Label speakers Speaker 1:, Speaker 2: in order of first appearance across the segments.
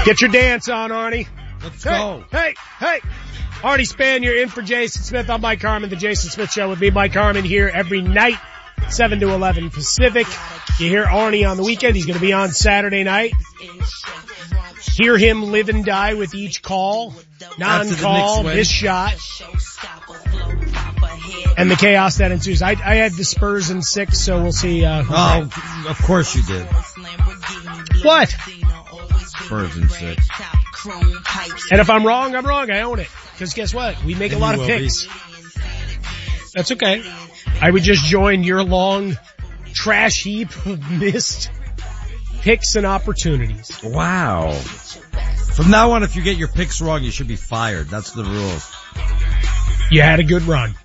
Speaker 1: Get your dance on, Arnie.
Speaker 2: Let's go.
Speaker 1: Hey. Arnie Span, you're in for Jason Smith. I'm Mike Harmon, The Jason Smith Show with me, Mike Harmon, here every night, 7 to 11 Pacific. You hear Arnie on the weekend. He's going to be on Saturday night. Hear him live and die with each call, non-call, missed shot, and the chaos that ensues. I had the Spurs in 6, so we'll see.
Speaker 2: Of course you did.
Speaker 1: What?
Speaker 2: Spurs in 6.
Speaker 1: And if I'm wrong, I'm wrong. I own it. Because guess what? We make a lot of picks. That's okay. I would just join your long trash heap of missed picks and opportunities.
Speaker 2: Wow. From now on, if you get your picks wrong, you should be fired. That's the rules.
Speaker 1: You had a good run.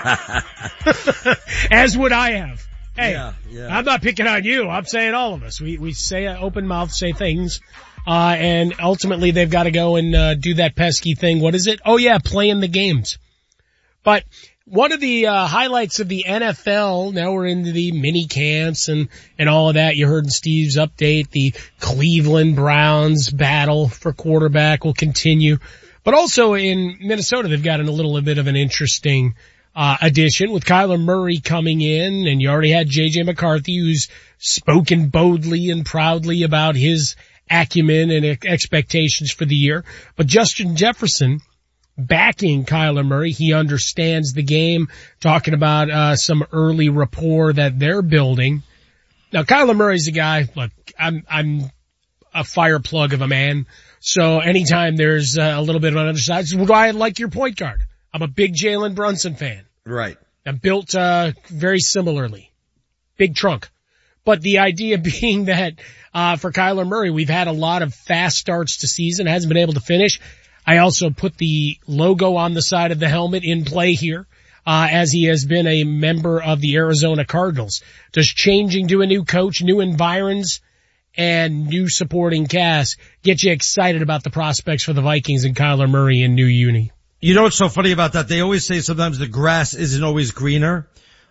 Speaker 1: As would I have. Hey,
Speaker 2: yeah.
Speaker 1: I'm not picking on you. I'm saying all of us. We say open mouth, say things. And ultimately they've got to go and do that pesky thing. What is it? Oh yeah, playing the games. But one of the highlights of the NFL, now we're into the mini camps and all of that. You heard in Steve's update, the Cleveland Browns battle for quarterback will continue. But also in Minnesota, they've got a little bit of an interesting addition with Kyler Murray coming in, and you already had J.J. McCarthy, who's spoken boldly and proudly about his acumen and expectations for the year. But Justin Jefferson backing Kyler Murray. He understands the game, talking about some early rapport that they're building. Now, Kyler Murray's a guy, look, I'm a fire plug of a man, so anytime there's a little bit of an underside, this is why I like your point guard. I'm a big Jalen Brunson fan.
Speaker 2: Right.
Speaker 1: I'm built very similarly. Big trunk. But the idea being that for Kyler Murray, we've had a lot of fast starts to season, hasn't been able to finish. I also put the logo on the side of the helmet in play here, as he has been a member of the Arizona Cardinals. Just changing to a new coach, new environs, and new supporting cast get you excited about the prospects for the Vikings and Kyler Murray in new uni.
Speaker 2: You know what's so funny about that? They always say sometimes the grass isn't always greener.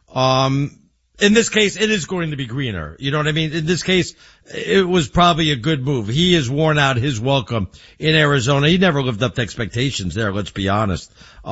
Speaker 2: In this case, it is going to be greener. You know what I mean? In this case, it was probably a good move. He has worn out his welcome in Arizona. He never lived up to expectations there, let's be honest.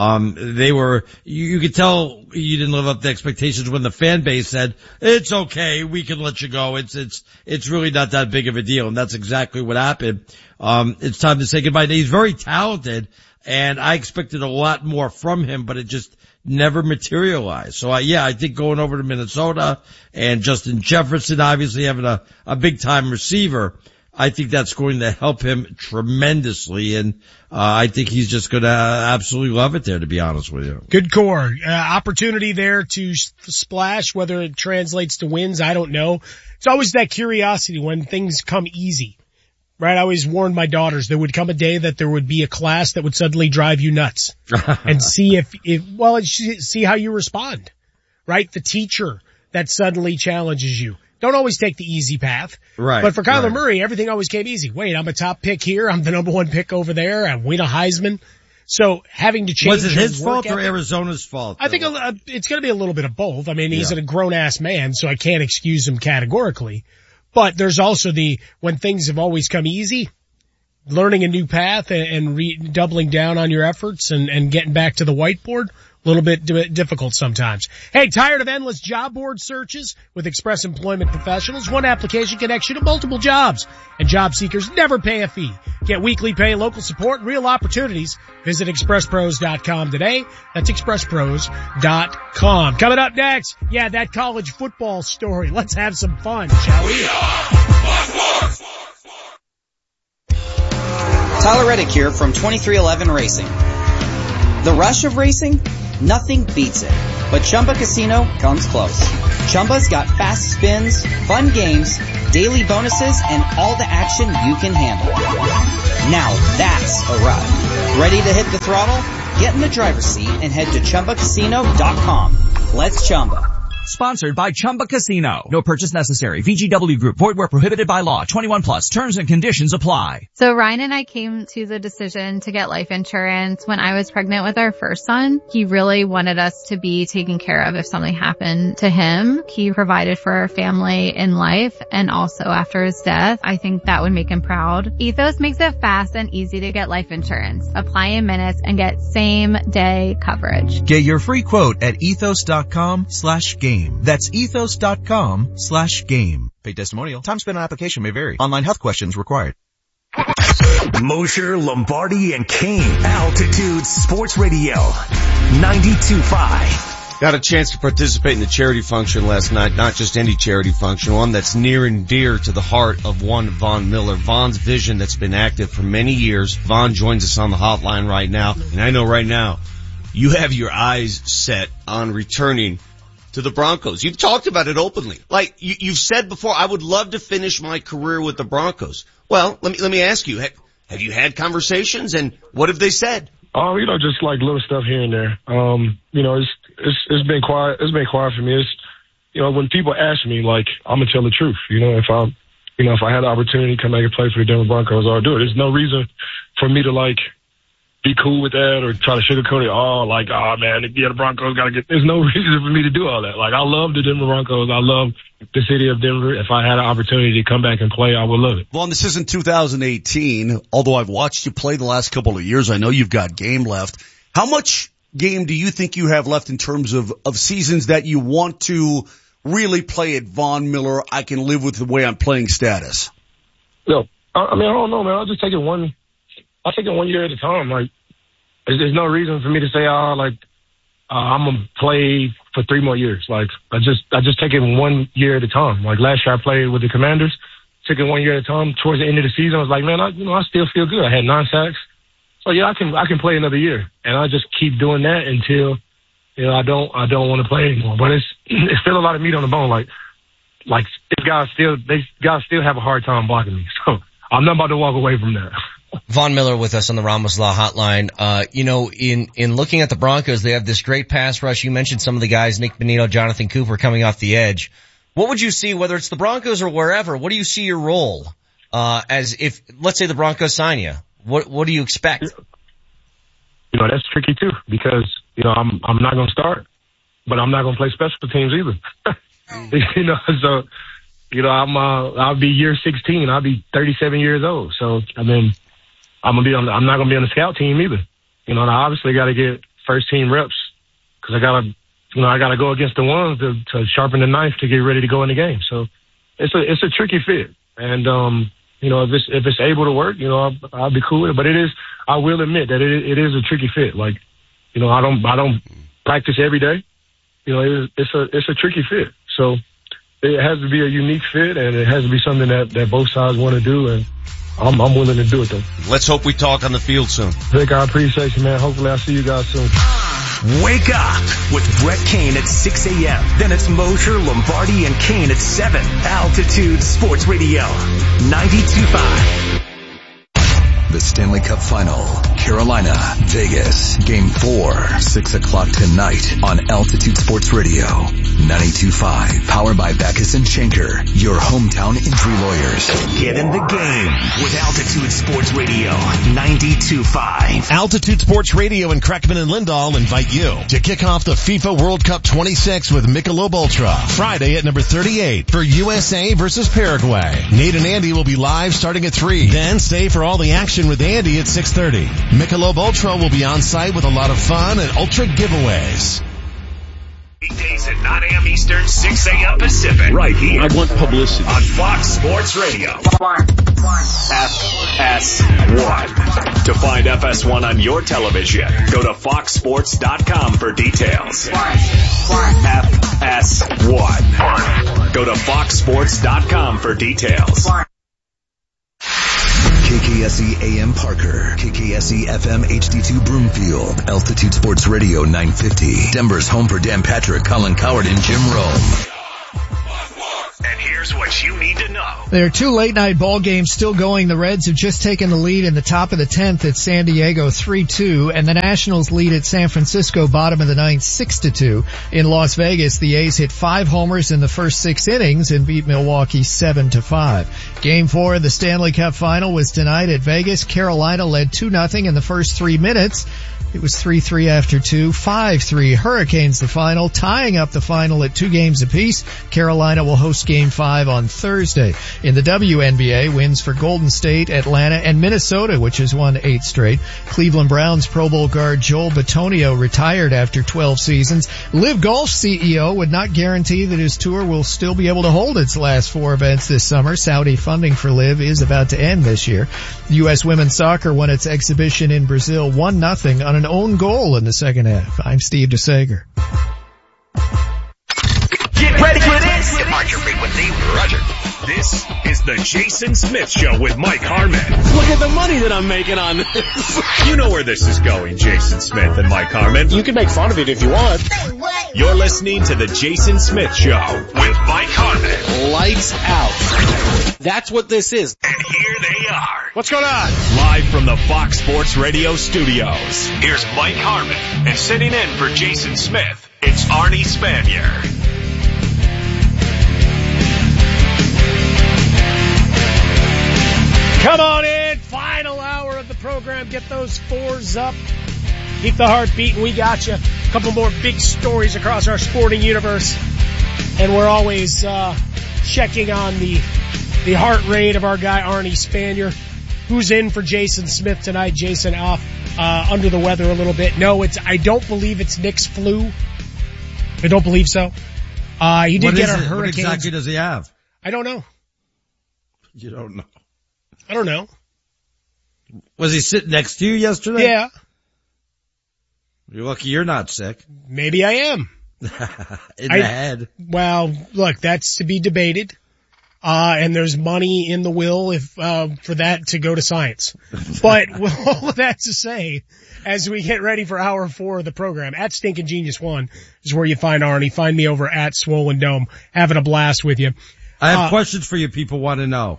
Speaker 2: You could tell you didn't live up to expectations when the fan base said, it's okay, we can let you go. It's really not that big of a deal. And that's exactly what happened. It's time to say goodbye. He's very talented, and I expected a lot more from him, but it just never materialized. So I think going over to Minnesota and Justin Jefferson obviously having a big time receiver, I think that's going to help him tremendously. And, I think he's just going to absolutely love it there, to be honest with you.
Speaker 1: Good core. Opportunity there to splash, whether it translates to wins, I don't know. It's always that curiosity when things come easy. Right, I always warned my daughters there would come a day that there would be a class that would suddenly drive you nuts, and see see how you respond. Right, the teacher that suddenly challenges you. Don't always take the easy path.
Speaker 2: Right.
Speaker 1: But for Kyler Murray, everything always came easy. Wait, I'm a top pick here. I'm the number 1 pick over there. I win a Heisman. So having to change.
Speaker 2: Was it his fault or Arizona's fault?
Speaker 1: I think it's going to be a little bit of both. I mean, he's a grown ass man, so I can't excuse him categorically. But there's also when things have always come easy, learning a new path and doubling down on your efforts and getting back to the whiteboard, a little bit difficult sometimes. Hey, tired of endless job board searches? With Express Employment Professionals, one application connects you to multiple jobs, and job seekers never pay a fee. Get weekly pay, local support, and real opportunities. Visit expresspros.com today. That's expresspros.com. Coming up next, that college football story. Let's have some fun, shall we?
Speaker 3: Tyler Reddick here from 2311 Racing. The rush of racing? Nothing beats it. But Chumba Casino comes close. Chumba's got fast spins, fun games, daily bonuses, and all the action you can handle. Now that's a ride. Ready to hit the throttle? Get in the driver's seat and head to ChumbaCasino.com. Let's Chumba.
Speaker 4: Sponsored by Chumba Casino. No purchase necessary. VGW Group. Void where prohibited by law. 21 plus. Terms and conditions apply.
Speaker 5: So Ryan and I came to the decision to get life insurance when I was pregnant with our first son. He really wanted us to be taken care of if something happened to him. He provided for our family in life and also after his death. I think that would make him proud. Ethos makes it fast and easy to get life insurance. Apply in minutes and get same day coverage.
Speaker 6: Get your free quote at ethos.com/game. That's ethos.com/game. Paid testimonial. Time spent on application may vary. Online health questions required.
Speaker 7: Mosher, Lombardi, and Kane. Altitude Sports Radio. 92.5.
Speaker 8: Got a chance to participate in the charity function last night. Not just any charity function, one that's near and dear to the heart of one Von Miller. Von's vision that's been active for many years. Von joins us on the hotline right now. And I know right now you have your eyes set on returning to the Broncos. You've talked about it openly. Like you've said before, I would love to finish my career with the Broncos. Well, let me ask you, have you had conversations and what have they said?
Speaker 9: Just like little stuff here and there. It's been quiet. It's been quiet for me. It's, when people ask me, like, I'm gonna tell the truth. If I had the opportunity to come back and play for the Denver Broncos, I'll do it. There's no reason for me to be cool with that or try to sugarcoat it. The Broncos gotta get. There's no reason for me to do all that. I love the Denver Broncos. I love the city of Denver. If I had an opportunity to come back and play, I would love it.
Speaker 10: Well, this isn't 2018. Although I've watched you play the last couple of years, I know you've got game left. How much game do you think you have left in terms of seasons that you want to really play at Von Miller? I can live with the way I'm playing status.
Speaker 9: No, I don't know, man. I'll just take it one year at a time. There's no reason for me to say, I'm gonna play for 3 more years. I just take it 1 year at a time. Last year I played with the Commanders, took it 1 year at a time. Towards the end of the season, I was like, man, I still feel good. I had 9 sacks. So yeah, I can play another year, and I just keep doing that until, I don't want to play anymore. But it's still a lot of meat on the bone. These guys still have a hard time blocking me. So I'm not about to walk away from that.
Speaker 11: Von Miller with us on the Ramos Law Hotline. In looking at the Broncos, they have this great pass rush. You mentioned some of the guys, Nick Bonito, Jonathan Cooper coming off the edge. What would you see, whether it's the Broncos or wherever, what do you see your role, as if, let's say the Broncos sign you? What do you expect?
Speaker 9: That's tricky too, because, I'm not going to start, but I'm not going to play special teams either. I'll be year 16. I'll be 37 years old. So, I'm not going to be on the scout team either. And I obviously got to get first team reps because I got to go against the ones to sharpen the knife to get ready to go in the game. So it's a tricky fit. And, if it's able to work, I'll be cool with it. But I will admit that it is a tricky fit. I don't practice every day. It's a tricky fit. So it has to be a unique fit, and it has to be something that both sides want to do, and I'm willing to do it, though.
Speaker 8: Let's hope we talk on the field soon.
Speaker 9: Vic, I appreciate you, man. Hopefully I'll see you guys soon.
Speaker 7: Wake up with Brett Kane at 6 a.m. Then it's Mosher, Lombardi, and Kane at 7. Altitude Sports Radio, 92.5.
Speaker 12: The Stanley Cup Final, Carolina, Vegas, Game 4, 6 o'clock tonight on Altitude Sports Radio, 92.5, powered by Backus and Schenker, your hometown injury lawyers.
Speaker 7: Get in the game with Altitude Sports Radio, 92.5.
Speaker 13: Altitude Sports Radio and Kreckman and Lindahl invite you to kick off the FIFA World Cup 26 with Michelob Ultra, Friday at number 38 for USA versus Paraguay. Nate and Andy will be live starting at 3. Then stay for all the action with Andy at 6:30. Michelob Ultra will be on site with a lot of fun and Ultra giveaways.
Speaker 7: Weekdays at 9 a.m. Eastern, 6 a.m. Pacific. Right here. I want publicity. On Fox Sports Radio. FS1. To find FS1 on your television, go to foxsports.com for details. FS1. Go to foxsports.com for details.
Speaker 12: KKSE AM Parker, KKSE FM HD2 Broomfield, Altitude Sports Radio 950, Denver's home for Dan Patrick, Colin Coward, and Jim Rome.
Speaker 7: And here's what you need to know.
Speaker 14: There are two late-night ball games still going. The Reds have just taken the lead in the top of the 10th at San Diego 3-2, and the Nationals lead at San Francisco bottom of the 9th 6-2. In Las Vegas, the A's hit 5 homers in the first 6 innings and beat Milwaukee 7-5. Game 4 of the Stanley Cup Final was tonight at Vegas. Carolina led 2-0 in the first 3 minutes. It was 3-3 after 2, 5-3 Hurricanes the final, tying up the final at 2 games apiece. Carolina will host Game 5 on Thursday. In the WNBA, wins for Golden State, Atlanta, and Minnesota, which has won 8 straight. Cleveland Browns Pro Bowl guard Joel Bitonio retired after 12 seasons. LIV Golf CEO would not guarantee that his tour will still be able to hold its last 4 events this summer. Saudi funding for LIV is about to end this year. U.S. women's soccer won its exhibition in Brazil 1-0 on an own goal in the second half. I'm Steve DeSager.
Speaker 7: Get ready for this. Mark your frequency, Roger. This is the Jason Smith Show with Mike Harmon.
Speaker 15: Look at the money that I'm making on this.
Speaker 7: You know where this is going, Jason Smith and Mike Harmon.
Speaker 15: You can make fun of it if you want.
Speaker 7: You're listening to the Jason Smith Show with Mike Harmon.
Speaker 15: Lights out. That's what this is.
Speaker 7: And here they are.
Speaker 15: What's going on?
Speaker 7: Live from the Fox Sports Radio studios. Here's Mike Harmon. And sitting in for Jason Smith, it's Arnie Spanier.
Speaker 1: Come on in, final hour of the program. Get those 4s up. Keep the heart beating. We got you. A couple more big stories across our sporting universe. And we're always checking on the heart rate of our guy Arnie Spanier, who's in for Jason Smith tonight. Jason off under the weather a little bit. No, I don't believe it's Nick's flu. I don't believe so. He did get a hurricane.
Speaker 2: What exactly does he have?
Speaker 1: I don't know.
Speaker 2: You don't know.
Speaker 1: I don't know.
Speaker 2: Was he sitting next to you yesterday?
Speaker 1: Yeah.
Speaker 2: You're lucky you're not sick.
Speaker 1: Maybe I am.
Speaker 2: In the head.
Speaker 1: Well, look, that's to be debated. And there's money in the will for that to go to science. But with all of that to say, as we get ready for hour 4 of the program, at Stinkin' Genius 1 is where you find Arnie. Find me over at Swollen Dome. Having a blast with you.
Speaker 2: I have questions for you people want to know.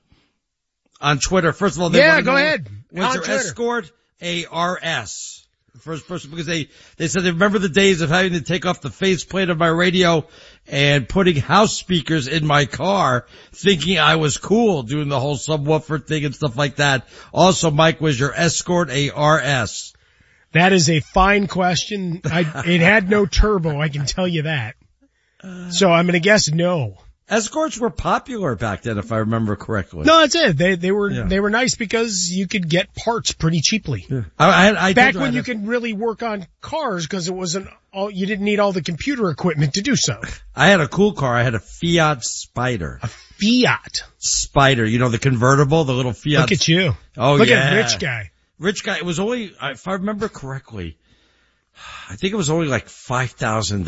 Speaker 2: On Twitter, first of all, they want to
Speaker 1: go
Speaker 2: know
Speaker 1: ahead.
Speaker 2: What's your escort ARS? First person, because they said they remember the days of having to take off the faceplate of my radio and putting house speakers in my car, thinking I was cool, doing the whole subwoofer thing and stuff like that. Also, Mike, was your escort ARS?
Speaker 1: That is a fine question. It had no turbo, I can tell you that. So I'm going to guess no.
Speaker 2: Escorts were popular back then, if I remember correctly.
Speaker 1: No, that's it. They were nice because you could get parts pretty cheaply.
Speaker 2: Yeah. I
Speaker 1: back when you could really work on cars because you didn't need all the computer equipment to do so.
Speaker 2: I had a cool car. I had a Fiat Spider.
Speaker 1: A Fiat
Speaker 2: Spider. You know, the convertible, the little Fiat.
Speaker 1: Look at you.
Speaker 2: Oh,
Speaker 1: Look
Speaker 2: yeah.
Speaker 1: at rich guy.
Speaker 2: Rich guy. It was only, if I remember correctly, I think it was only like $5,000,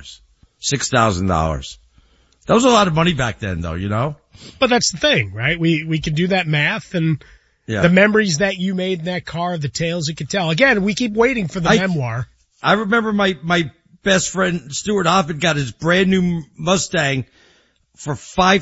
Speaker 2: $6,000. That was a lot of money back then, though, you know?
Speaker 1: But that's the thing, right? We can do that math, and the memories that you made in that car, the tales you could tell. Again, we keep waiting for the memoir.
Speaker 2: I remember my best friend, Stuart Hoffman, got his brand new Mustang for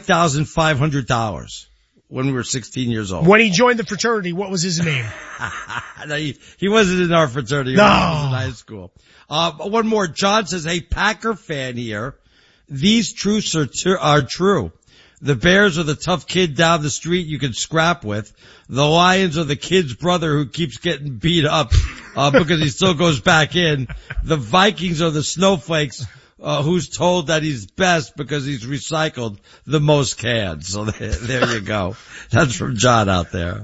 Speaker 2: $5,500 when we were 16 years old.
Speaker 1: When he joined the fraternity, what was his name?
Speaker 2: No, he wasn't in our fraternity.
Speaker 1: No.
Speaker 2: He was in high school. One more. John says, hey, Packer fan here. These truths are true. The Bears are the tough kid down the street you can scrap with. The Lions are the kid's brother who keeps getting beat up, because he still goes back in. The Vikings are the snowflakes, who's told that he's best because he's recycled the most cans. So there you go. That's from John out there.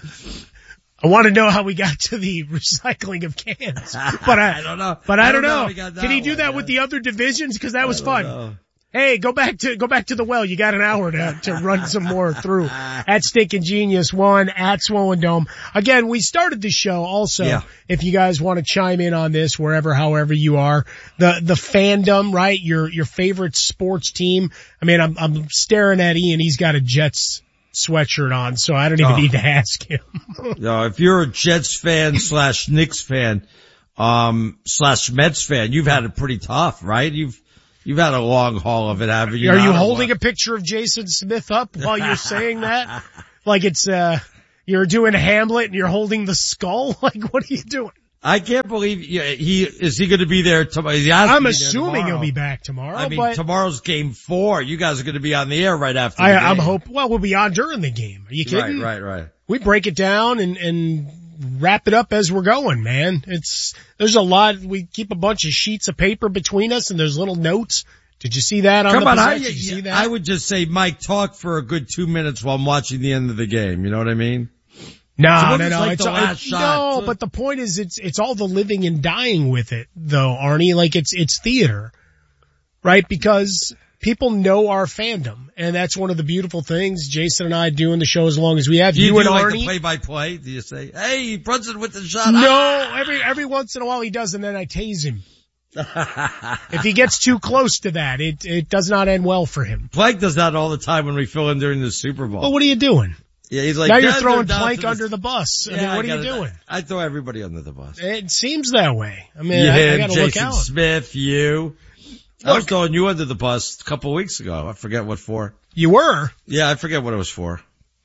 Speaker 1: I want to know how we got to the recycling of cans, but I
Speaker 2: don't know.
Speaker 1: But I don't know. Can he do that with the other divisions? Because that was fun.
Speaker 2: Know.
Speaker 1: Hey, go back to the well. You got an hour to run some more through. At Stinkin' Genius 1, at Swollen Dome. Again, we started the show also. If you guys want to chime in on this, however you are, the fandom, right? Your favorite sports team. I mean, I'm staring at Ian. He's got a Jets sweatshirt on, so I don't even need to ask him.
Speaker 2: No, if you're a Jets fan / Knicks fan, / Mets fan, you've had it pretty tough, right? You've You've had a long haul of it, haven't you?
Speaker 1: Are you holding a picture of Jason Smith up while you're saying that? Like it's, you're doing Hamlet and you're holding the skull? Like what are you doing?
Speaker 2: I can't believe is he going to be there tomorrow?
Speaker 1: I'm assuming he'll be back tomorrow.
Speaker 2: I mean,
Speaker 1: but
Speaker 2: tomorrow's game 4. You guys are going to be on the air right after the game.
Speaker 1: I'm hoping, well, we'll be on during the game. Are you kidding?
Speaker 2: Right.
Speaker 1: We break it down and wrap it up as we're going, man. There's a lot. We keep a bunch of sheets of paper between us and there's little notes. Did you see that on the Did you see that?
Speaker 2: I would just say, Mike, talk for a good 2 minutes while I'm watching the end of the game. You know what I mean?
Speaker 1: No.
Speaker 2: Like
Speaker 1: No, but the point is it's all the living and dying with it though, Arnie. Like it's theater, right? Because people know our fandom and that's one of the beautiful things. Jason and I doing the show as long as we have. You and Arnie.
Speaker 2: Like the play-by-play? Do you say, hey, Brunson with the shot?
Speaker 1: No, every once in a while he does and then I tase him. If he gets too close to that, it does not end well for him.
Speaker 2: Plank does that all the time when we fill in during the Super Bowl.
Speaker 1: Well, what are you doing?
Speaker 2: Yeah, he's like,
Speaker 1: now you're throwing Plank under the bus.
Speaker 2: Yeah,
Speaker 1: what are you doing?
Speaker 2: I throw everybody under the bus.
Speaker 1: It seems that way. I mean, I gotta
Speaker 2: Jason
Speaker 1: look out.
Speaker 2: Smith, you. I was throwing you under the bus a couple of weeks ago. I forget what for.
Speaker 1: You were?
Speaker 2: Yeah, I forget what it was for.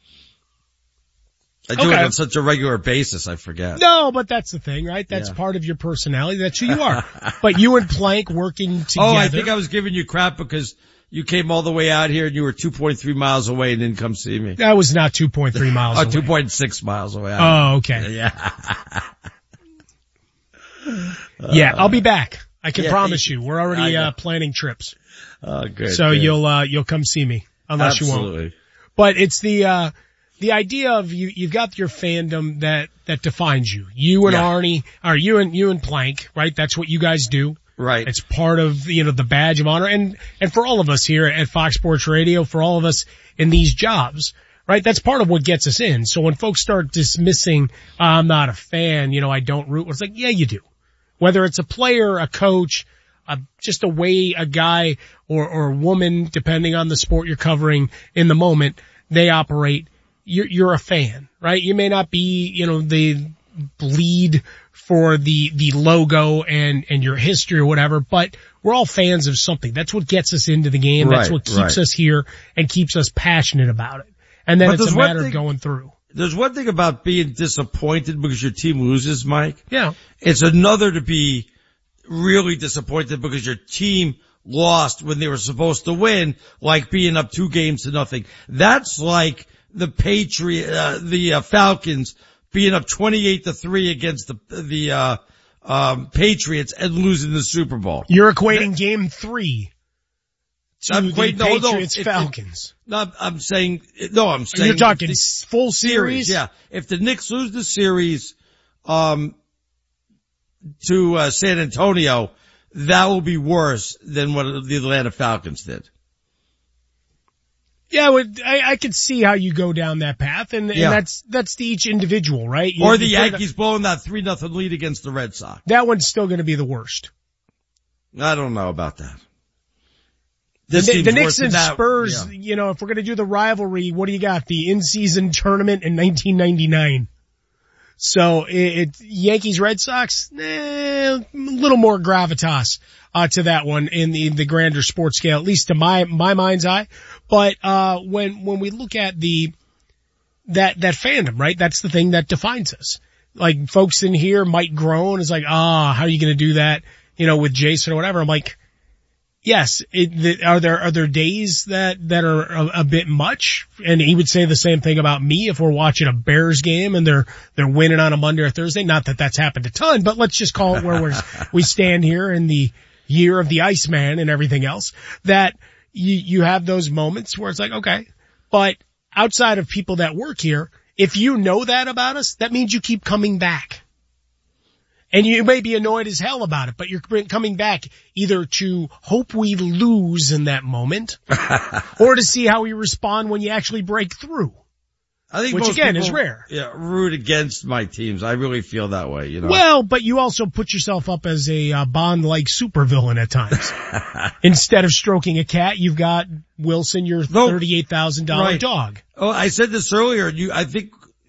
Speaker 2: I do it on such a regular basis, I forget.
Speaker 1: No, but that's the thing, right? That's part of your personality. That's who you are. But you and Plank working together.
Speaker 2: Oh, I think I was giving you crap because you came all the way out here and you were 2.3 miles away and didn't come see me.
Speaker 1: That was not 2.3 miles away.
Speaker 2: 2.6 miles away.
Speaker 1: Oh, okay.
Speaker 2: Yeah.
Speaker 1: Yeah, I'll be back. I can promise you. We're already planning trips.
Speaker 2: Oh, good.
Speaker 1: So
Speaker 2: good.
Speaker 1: you'll come see me unless you won't. But it's the idea of you've got your fandom that defines you. You and Arnie, or you and Plank, right? That's what you guys do.
Speaker 2: Right.
Speaker 1: It's part of, the badge of honor. And for all of us here at Fox Sports Radio, for all of us in these jobs, right? That's part of what gets us in. So when folks start dismissing, I'm not a fan, I don't root, it's like, yeah, you do. Whether it's a player, a coach, just a way a guy or woman, depending on the sport you're covering in the moment, they operate, you're a fan, right? You may not be, the bleed for the logo and your history or whatever, but we're all fans of something. That's what gets us into the game. That's what keeps us here and keeps us passionate about it. And then it's a matter of going through.
Speaker 2: There's one thing about being disappointed because your team loses, Mike.
Speaker 1: Yeah.
Speaker 2: It's another to be really disappointed because your team lost when they were supposed to win, like being up 2-0. That's like the Falcons being up 28-3 against the Patriots and losing the Super Bowl.
Speaker 1: You're equating game 3 to the Patriots-Falcons.
Speaker 2: I'm saying.
Speaker 1: You're talking full series?
Speaker 2: Yeah. If the Knicks lose the series, to San Antonio, that will be worse than what the Atlanta Falcons did.
Speaker 1: Yeah, I could see how you go down that path, and that's to each individual, right?
Speaker 2: Or the Yankees blowing that 3-0 lead against the Red Sox.
Speaker 1: That one's still going to be the worst.
Speaker 2: I don't know about that.
Speaker 1: The Knicks and Spurs, if we're going to do the rivalry, what do you got? The in-season tournament in 1999. So Yankees Red Sox, a little more gravitas to that one in the grander sports scale, at least to my mind's eye. But when we look at that fandom, right? That's the thing that defines us. Like folks in here might groan. It's like, how are you going to do that? With Jason or whatever. I'm like, yes, are there days that are a bit much? And he would say the same thing about me if we're watching a Bears game and they're winning on a Monday or Thursday. Not that that's happened a ton, but let's just call it where we stand here in the year of the Iceman and everything else, that you have those moments where it's like, okay, but outside of people that work here, if you know that about us, that means you keep coming back. And you may be annoyed as hell about it, but you're coming back either to hope we lose in that moment or to see how we respond when you actually break through.
Speaker 2: I think
Speaker 1: which
Speaker 2: most
Speaker 1: again
Speaker 2: people,
Speaker 1: is rare.
Speaker 2: Yeah, root against my teams. I really feel that way,
Speaker 1: Well, but you also put yourself up as a Bond-like supervillain at times. Instead of stroking a cat, you've got Wilson, your $38,000 dog.
Speaker 2: Oh, I said this earlier. I think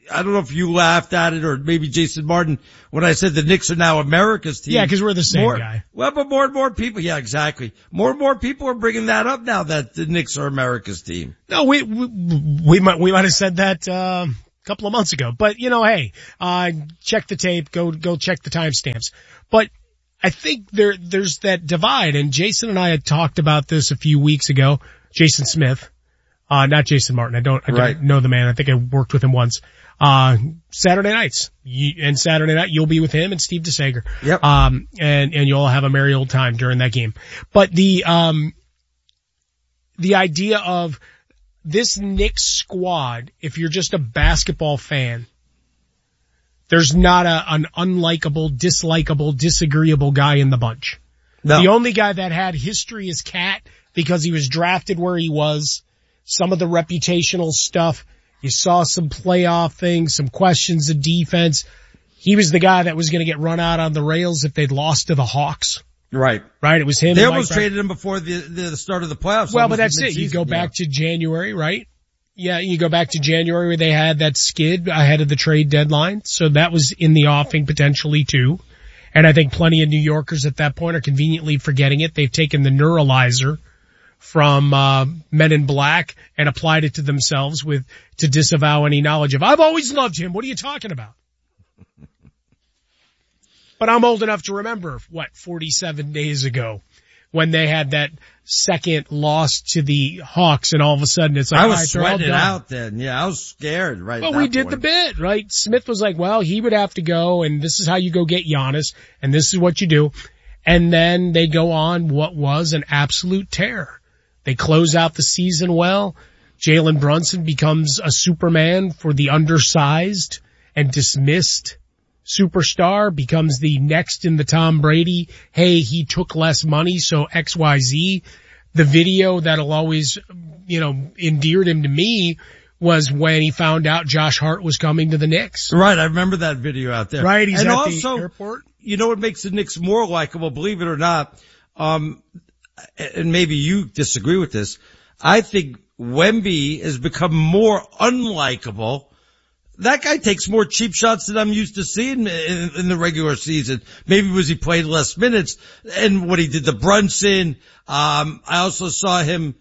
Speaker 2: I don't know if you laughed at it or maybe Jason Martin when I said the Knicks are now America's team.
Speaker 1: Yeah, because we're the same guy.
Speaker 2: Well, but more and more people, yeah, exactly. More and more people are bringing that up now that the Knicks are America's team.
Speaker 1: No, we might have said that, a couple of months ago, but hey, check the tape, go check the timestamps. But I think there's that divide, and Jason and I had talked about this a few weeks ago. Jason Smith. Not Jason Martin. I don't know the man. I think I worked with him once. Saturday nights. And Saturday night you'll be with him and Steve DeSager.
Speaker 2: Yep.
Speaker 1: And you'll all have a merry old time during that game. But the idea of this Knicks squad, if you're just a basketball fan, there's not an unlikable, dislikable, disagreeable guy in the bunch. No. The only guy that had history is Cat because he was drafted where he was. Some of the reputational stuff, you saw some playoff things, some questions of defense. He was the guy that was going to get run out on the rails if they'd lost to the Hawks.
Speaker 2: Right.
Speaker 1: Right. It was him.
Speaker 2: They almost traded him before the start of the playoffs.
Speaker 1: Well, but that's it. You go back to January, right? Yeah, you go back to January where they had that skid ahead of the trade deadline. So that was in the offing potentially too. And I think plenty of New Yorkers at that point are conveniently forgetting it. They've taken the neuralizer from Men in Black and applied it to themselves to disavow any knowledge of, I've always loved him. What are you talking about? But I'm old enough to remember, 47 days ago when they had that second loss to the Hawks and all of a sudden it's like,
Speaker 2: I was sweating it out then. Yeah, I was scared right
Speaker 1: Well, we did the bit, right? Smith was like, well, he would have to go and this is how you go get Giannis and this is what you do. And then they go on what was an absolute tear. They close out the season well. Jalen Brunson becomes a Superman for the undersized and dismissed superstar, becomes the next in the Tom Brady. Hey, he took less money, so XYZ. The video that'll always, endeared him to me was when he found out Josh Hart was coming to the Knicks.
Speaker 2: Right, I remember that video out there.
Speaker 1: Right, he's
Speaker 2: and
Speaker 1: at
Speaker 2: also,
Speaker 1: the airport.
Speaker 2: You know what makes the Knicks more likable, believe it or not? And maybe you disagree with this. I think Wemby has become more unlikable. That guy takes more cheap shots than I'm used to seeing in the regular season. Maybe because he played less minutes and what he did to Brunson. I also saw him,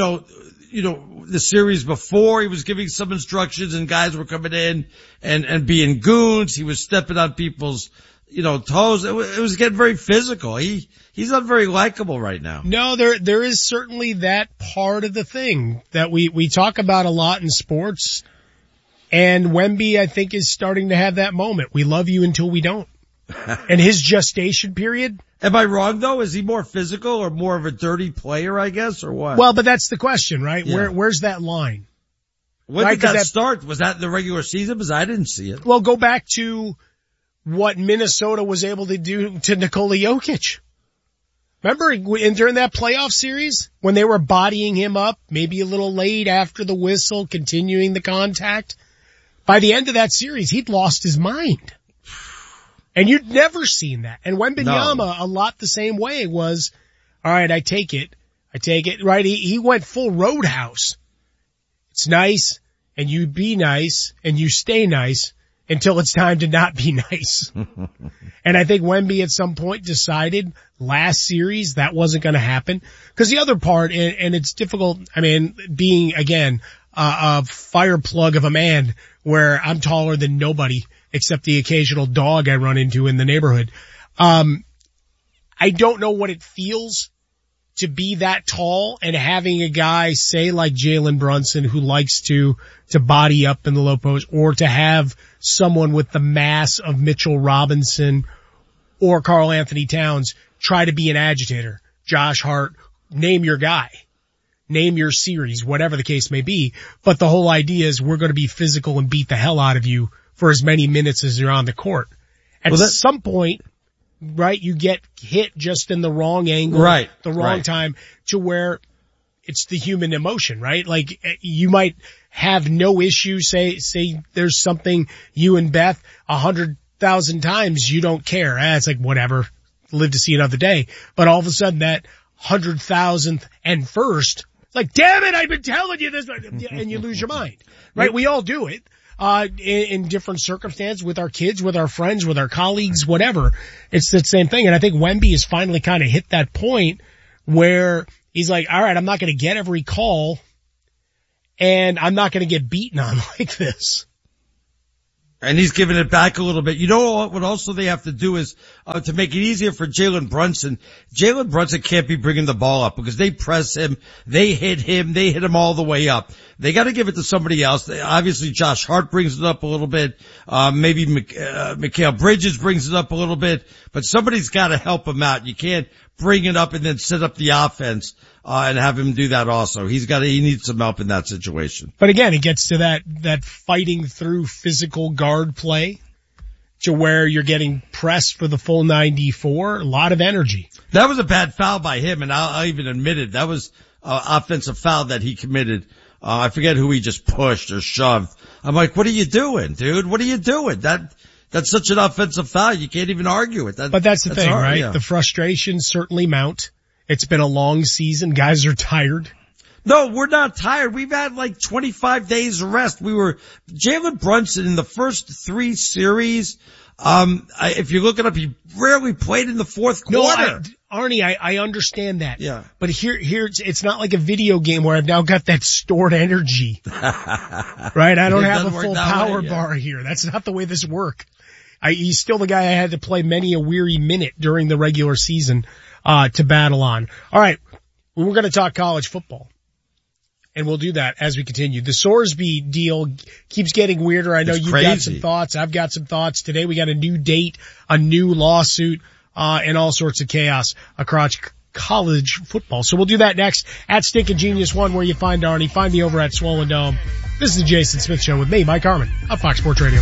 Speaker 2: the series before he was giving some instructions and guys were coming in and being goons. He was stepping on people's, toes. It was getting very physical. He's not very likable right now.
Speaker 1: No, there is certainly that part of the thing that we talk about a lot in sports. And Wemby, I think, is starting to have that moment. We love you until we don't. And his gestation period.
Speaker 2: Am I wrong though? Is he more physical or more of a dirty player, I guess, or what?
Speaker 1: Well, but that's the question, right? Yeah. Where's that line?
Speaker 2: When did that start? Was that in the regular season? Because I didn't see it.
Speaker 1: Well, go back to what Minnesota was able to do to Nikola Jokic. Remember during that playoff series when they were bodying him up, maybe a little late after the whistle, continuing the contact? By the end of that series, he'd lost his mind. And you'd never seen that. And Wembanyama, a lot the same way, was, all right, I take it, right? He went full Roadhouse. It's nice, and you be nice, and you stay nice until it's time to not be nice. And I think Wemby at some point decided last series that wasn't going to happen. Because the other part, and it's difficult, being, again, a fire plug of a man where I'm taller than nobody except the occasional dog I run into in the neighborhood. I don't know what it feels to be that tall and having a guy, say like Jalen Brunson, who likes to body up in the low post, or to have someone with the mass of Mitchell Robinson or Karl Anthony Towns try to be an agitator. Josh Hart, name your guy. Name your series, whatever the case may be. But the whole idea is we're going to be physical and beat the hell out of you for as many minutes as you're on the court. At some point, right, you get hit just in the wrong angle,
Speaker 2: right,
Speaker 1: the wrong time, to where it's the human emotion, right? Like you might have no issue, say there's something you and Beth 100,000 times you don't care. It's like whatever, live to see another day. But all of a sudden that 100,000th and first, it's like, damn it, I've been telling you this, and you lose your mind, right? We all do it. in different circumstances with our kids, with our friends, with our colleagues, whatever. It's the same thing. And I think Wemby has finally kind of hit that point where he's like, all right, I'm not going to get every call and I'm not going to get beaten on like this.
Speaker 2: And he's giving it back a little bit. You know what also they have to do is, to make it easier for Jalen Brunson. Jalen Brunson can't be bringing the ball up because they press him, they hit him all the way up. They gotta give it to somebody else. Obviously Josh Hart brings it up a little bit. Maybe Mikal Bridges brings it up a little bit, but somebody's gotta help him out. You can't bring it up and then set up the offense, and have him do that also. He needs some help in that situation.
Speaker 1: But again, it gets to that fighting through physical guard play to where you're getting pressed for the full 94. A lot of energy.
Speaker 2: That was a bad foul by him, and I'll even admit it. That was an offensive foul that he committed. I forget who he just pushed or shoved. I'm like, what are you doing, dude? What are you doing? That's such an offensive foul. You can't even argue with that.
Speaker 1: But that's the thing,
Speaker 2: hard,
Speaker 1: right?
Speaker 2: Yeah.
Speaker 1: The frustrations certainly mount. It's been a long season. Guys are tired.
Speaker 2: No, we're not tired. We've had like 25 days of rest. Jalen Brunson in the first 3 series. If you look it up, he rarely played in the fourth quarter.
Speaker 1: Arnie, I understand that.
Speaker 2: Yeah.
Speaker 1: But here, it's not like a video game where I've now got that stored energy. Right? I don't have a full power bar here. That's not the way this works. He's still the guy I had to play many a weary minute during the regular season, to battle on. All right. We're going to talk college football. And we'll do that as we continue. The Sorsby deal keeps getting weirder. I know you've got some thoughts. I've got some thoughts. Today we got a new date, a new lawsuit, and all sorts of chaos across college football. So we'll do that next at Stinkin' Genius 1, where you find Arnie. Find me over at Swollen Dome. This is the Jason Smith Show with me, Mike Harmon, on Fox Sports Radio.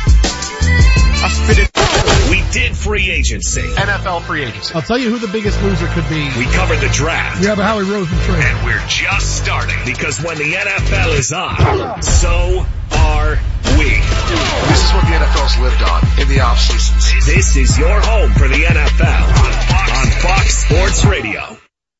Speaker 7: We did free agency.
Speaker 16: NFL free agency.
Speaker 17: I'll tell you who the biggest loser could be.
Speaker 7: We covered the draft.
Speaker 17: We have a Howie Roseman trade.
Speaker 7: And we're just starting, because when the NFL is on, so are we.
Speaker 16: This is what the NFL's lived on in the off seasons.
Speaker 7: This is your home for the NFL on Fox Sports Radio.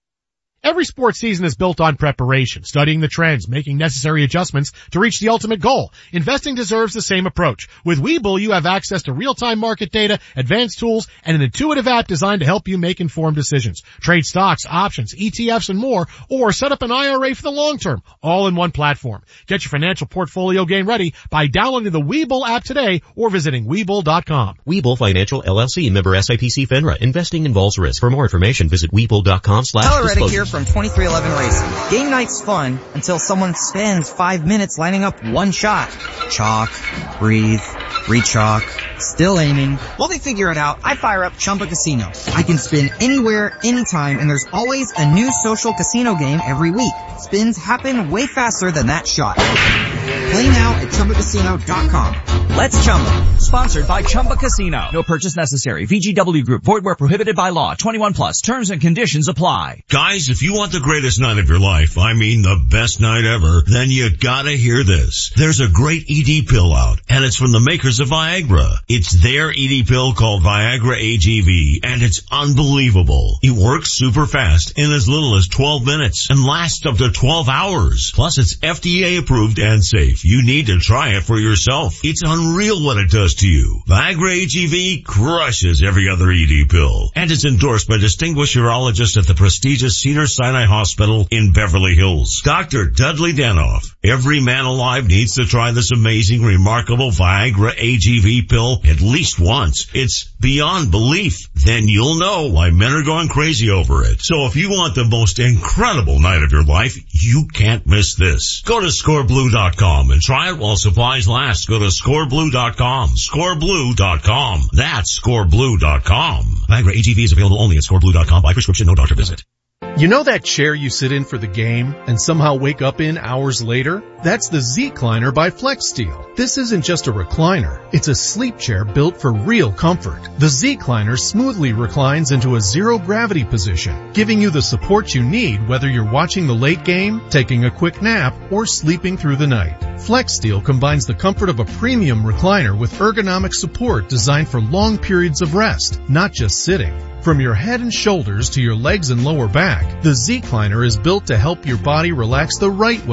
Speaker 17: Every sports season is built on preparation, studying the trends, making necessary adjustments to reach the ultimate goal. Investing deserves the same approach. With Webull, you have access to real-time market data, advanced tools, and an intuitive app designed to help you make informed decisions. Trade stocks, options, ETFs, and more, or set up an IRA for the long term, all in one platform. Get your financial portfolio game ready by downloading the Webull app today or visiting Webull.com.
Speaker 18: Webull Financial LLC, member SIPC FINRA. Investing involves risk. For more information, visit Webull.com/disclosures.
Speaker 3: From 2311 Racing. Game night's fun until someone spends 5 minutes lining up one shot. Chalk, breathe, re-chalk, still aiming. While they figure it out, I fire up Chumba Casino. I can spin anywhere, anytime, and there's always a new social casino game every week. Spins happen way faster than that shot. Play now at ChumbaCasino.com.
Speaker 4: Let's Chumba. Sponsored by Chumba Casino. No purchase necessary. VGW Group. Void where prohibited by law. 21 plus. Terms and conditions apply.
Speaker 19: Guys, if you want the greatest night of your life, I mean the best night ever, then you gotta hear this. There's a great ED pill out, and it's from the makers of Viagra. It's their ED pill called Viagra AGV, and it's unbelievable. It works super fast in as little as 12 minutes and lasts up to 12 hours. Plus, it's FDA approved and safe. You need to try it for yourself. It's unreal what it does to you. Viagra AGV crushes every other ED pill, and it's endorsed by distinguished urologists at the prestigious Cedars-Sinai Hospital in Beverly Hills. Dr. Dudley Danoff. Every man alive needs to try this amazing, remarkable Viagra AGV pill at least once. It's beyond belief. Then you'll know why men are going crazy over it. So if you want the most incredible night of your life, you can't miss this. Go to scoreblue.com and try it while supplies last. Go to scoreblue.com. Scoreblue.com. That's scoreblue.com. Viagra AGV is available only at scoreblue.com by prescription, no doctor visit.
Speaker 20: You know that chair you sit in for the game and somehow wake up in hours later? That's the Z-Cliner by FlexSteel. This isn't just a recliner. It's a sleep chair built for real comfort. The Z-Cliner smoothly reclines into a zero-gravity position, giving you the support you need whether you're watching the late game, taking a quick nap, or sleeping through the night. FlexSteel combines the comfort of a premium recliner with ergonomic support designed for long periods of rest, not just sitting. From your head and shoulders to your legs and lower back, the Z-Cliner is built to help your body relax the right way.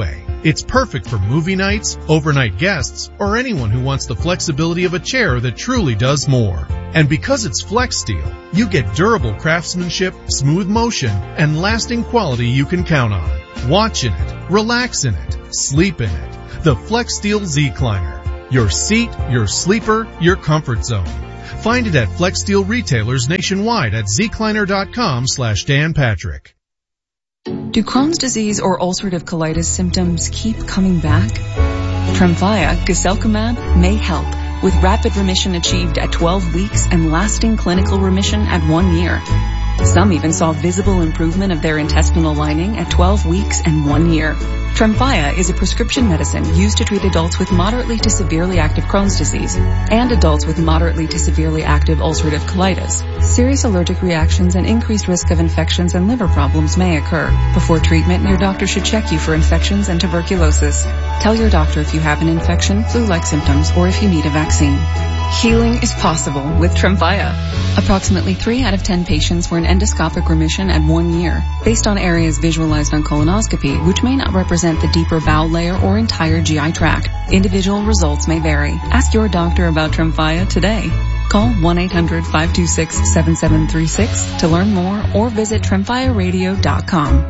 Speaker 20: It's perfect for movie nights, overnight guests, or anyone who wants the flexibility of a chair that truly does more. And because it's Flex Steel, you get durable craftsmanship, smooth motion, and lasting quality you can count on. Watch in it, relax in it, sleep in it. The Flex Steel Z-Cliner. Your seat, your sleeper, your comfort zone. Find it at Flex Steel retailers nationwide at zcliner.com/Dan Patrick.
Speaker 21: Do Crohn's disease or ulcerative colitis symptoms keep coming back? Tremfya, guselkumab, may help, with rapid remission achieved at 12 weeks and lasting clinical remission at 1 year. Some even saw visible improvement of their intestinal lining at 12 weeks and 1 year. Tremfya is a prescription medicine used to treat adults with moderately to severely active Crohn's disease and adults with moderately to severely active ulcerative colitis. Serious allergic reactions and increased risk of infections and liver problems may occur. Before treatment, your doctor should check you for infections and tuberculosis. Tell your doctor if you have an infection, flu-like symptoms, or if you need a vaccine. Healing is possible with Tremfya. Approximately 3 out of 10 patients were in endoscopic remission at 1 year, based on areas visualized on colonoscopy, which may not represent the deeper bowel layer or entire GI tract. Individual results may vary. Ask your doctor about Tremfya today. Call 1-800-526-7736 to learn more or visit TremfyaRadio.com.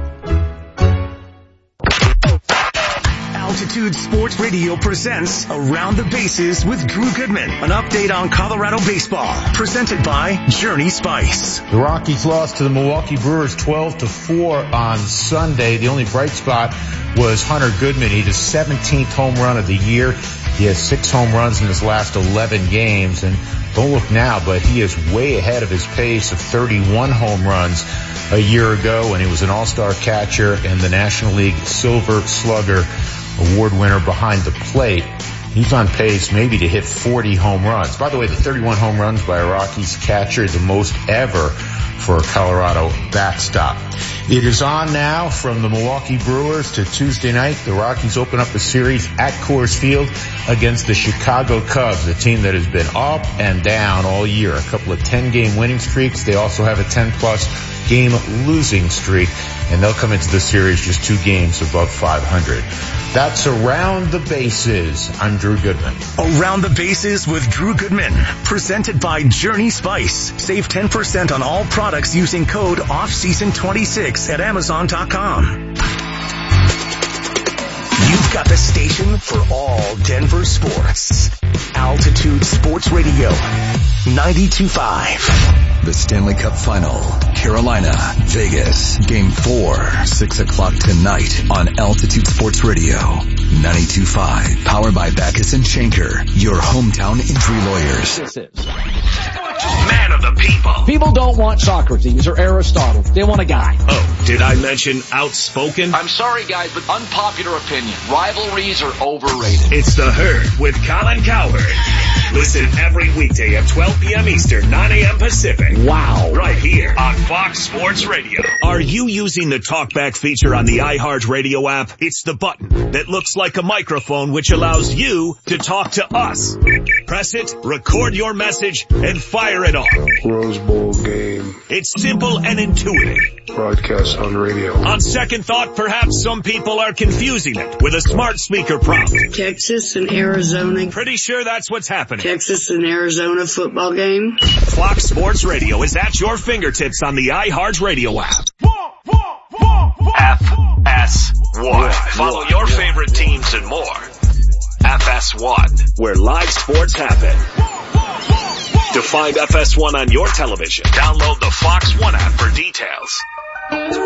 Speaker 7: Altitude Sports Radio presents Around the Bases with Drew Goodman. An update on Colorado baseball. Presented by Journey Spice.
Speaker 22: The Rockies lost to the Milwaukee Brewers 12-4 on Sunday. The only bright spot was Hunter Goodman. He hit his 17th home run of the year. He has 6 home runs in his last 11 games. And don't look now, but he is way ahead of his pace of 31 home runs a year ago when he was an all-star catcher and the National League Silver Slugger award winner behind the plate. He's on pace maybe to hit 40 home runs. By the way, the 31 home runs by a Rockies catcher, the most ever for a Colorado backstop. It is on now from the Milwaukee Brewers to Tuesday night. The Rockies open up a series at Coors Field against the Chicago Cubs, a team that has been up and down all year. A couple of 10-game winning streaks. They also have a 10-plus game losing streak, and they'll come into the series just 2 games above 500. That's Around the Bases. I'm Drew Goodman.
Speaker 7: Around the Bases with Drew Goodman. Presented by Journey Spice. Save 10% on all products using code OFFSEASON26 at Amazon.com. You've got the station for all Denver sports. Altitude Sports Radio, 92.5.
Speaker 12: The Stanley Cup Final, Carolina, Vegas, Game 4, 6 o'clock tonight on Altitude Sports Radio, 92.5. Powered by Backus and Schenker, your hometown injury lawyers.
Speaker 15: This is
Speaker 7: Man of the people.
Speaker 15: People don't want Socrates or Aristotle. They want a guy.
Speaker 7: Oh, did I mention outspoken?
Speaker 15: I'm sorry, guys, but unpopular opinion. Rivalries are overrated.
Speaker 7: It's The Herd with Colin Cowherd. Listen every weekday at 12 p.m. Eastern, 9 a.m. Pacific.
Speaker 15: Wow.
Speaker 7: Right here on Fox Sports Radio. Are you using the TalkBack feature on the iHeartRadio app? It's the button that looks like a microphone which allows you to talk to us. Press it, record your message, and fire it off.
Speaker 23: Rose Bowl game.
Speaker 7: It's simple and intuitive.
Speaker 23: Broadcast on radio.
Speaker 7: On second thought, perhaps some people are confusing it with a smart speaker prompt.
Speaker 24: Texas and Arizona.
Speaker 7: Pretty sure that's what's happening.
Speaker 24: Texas and Arizona football game.
Speaker 7: Fox Sports Radio is at your fingertips on the iHeartRadio app. FS1. Follow your favorite teams and more. FS1, where live sports happen. To find FS1 on your television, download the Fox One app for details.